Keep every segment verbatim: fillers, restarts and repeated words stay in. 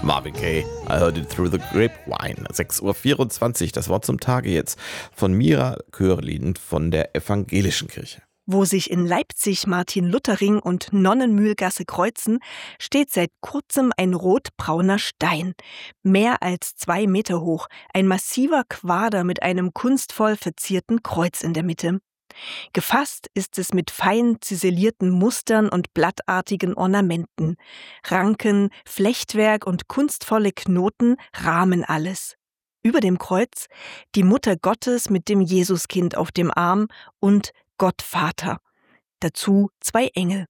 Marvin Gaye, I heard it through the grapevine. sechs Uhr vierundzwanzig, das Wort zum Tage jetzt von Mira Körlin von der Evangelischen Kirche. Wo sich in Leipzig Martin-Luther-Ring und Nonnenmühlgasse kreuzen, steht seit kurzem ein rotbrauner Stein. Mehr als zwei Meter hoch, ein massiver Quader mit einem kunstvoll verzierten Kreuz in der Mitte. Gefasst ist es mit fein ziselierten Mustern und blattartigen Ornamenten. Ranken, Flechtwerk und kunstvolle Knoten rahmen alles. Über dem Kreuz die Mutter Gottes mit dem Jesuskind auf dem Arm und Gott Vater. Dazu zwei Engel.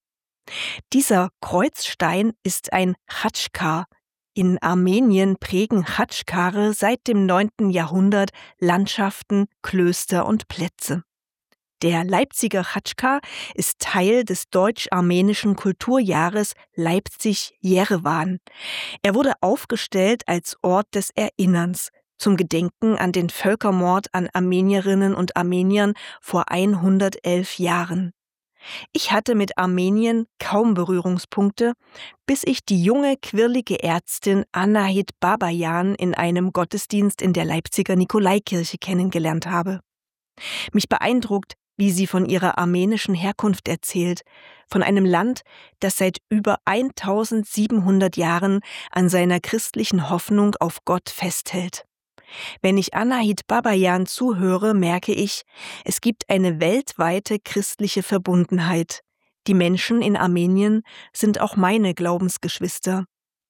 Dieser Kreuzstein ist ein Chatschkar. In Armenien prägen Chatschkare seit dem neunten Jahrhundert Landschaften, Klöster und Plätze. Der Leipziger Chatschkar ist Teil des deutsch-armenischen Kulturjahres Leipzig-Jerewan. Er wurde aufgestellt als Ort des Erinnerns zum Gedenken an den Völkermord an Armenierinnen und Armeniern vor hundertelf Jahren. Ich hatte mit Armenien kaum Berührungspunkte, bis ich die junge, quirlige Ärztin Anahit Babayan in einem Gottesdienst in der Leipziger Nikolaikirche kennengelernt habe. Mich beeindruckt, wie sie von ihrer armenischen Herkunft erzählt, von einem Land, das seit über eintausendsiebenhundert Jahren an seiner christlichen Hoffnung auf Gott festhält. Wenn ich Anahit Babayan zuhöre, merke ich, es gibt eine weltweite christliche Verbundenheit. Die Menschen in Armenien sind auch meine Glaubensgeschwister.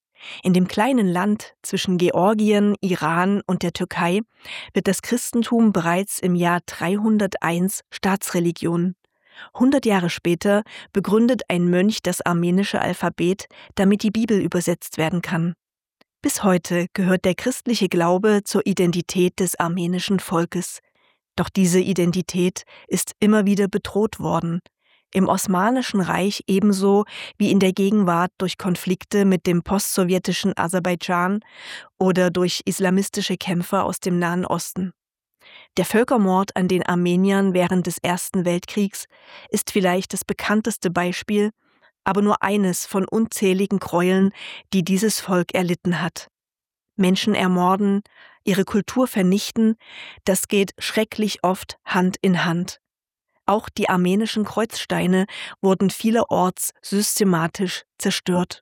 In dem kleinen Land zwischen Georgien, Iran und der Türkei wird das Christentum bereits im Jahr dreihunderteins Staatsreligion. Hundert Jahre später begründet ein Mönch das armenische Alphabet, damit die Bibel übersetzt werden kann. Bis heute gehört der christliche Glaube zur Identität des armenischen Volkes. Doch diese Identität ist immer wieder bedroht worden. Im Osmanischen Reich ebenso wie in der Gegenwart durch Konflikte mit dem postsowjetischen Aserbaidschan oder durch islamistische Kämpfer aus dem Nahen Osten. Der Völkermord an den Armeniern während des Ersten Weltkriegs ist vielleicht das bekannteste Beispiel, aber nur eines von unzähligen Gräueln, die dieses Volk erlitten hat. Menschen ermorden, ihre Kultur vernichten, das geht schrecklich oft Hand in Hand. Auch die armenischen Kreuzsteine wurden vielerorts systematisch zerstört.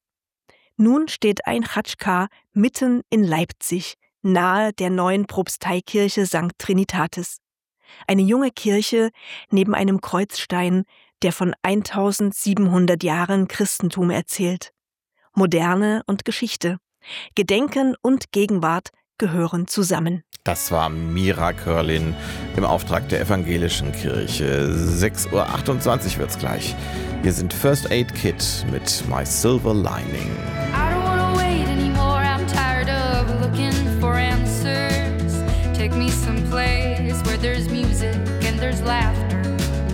Nun steht ein Chatschkar mitten in Leipzig, nahe der neuen Propsteikirche Sankt Trinitatis. Eine junge Kirche neben einem Kreuzstein, der von eintausendsiebenhundert Jahren Christentum erzählt. Moderne und Geschichte, Gedenken und Gegenwart gehören zusammen. Das war Mira Körlin im Auftrag der Evangelischen Kirche. sechs Uhr achtundzwanzig wird's gleich. Hier sind First Aid Kit mit My Silver Lining. I don't wanna wait anymore, I'm tired of looking for answers. Take me someplace where there's music and there's laughter.